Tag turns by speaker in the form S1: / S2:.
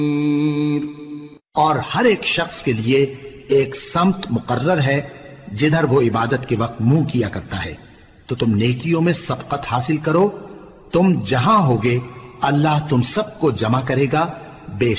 S1: और हर एक शख्स के लिए एक समत मुकर्रर है जिधर वो इबादत के वक्त मुंह किया करता है। तो तुम नेकियों में सबकत हासिल करो। तुम जहां होगे अल्लाह तुम सबको जमा करेगा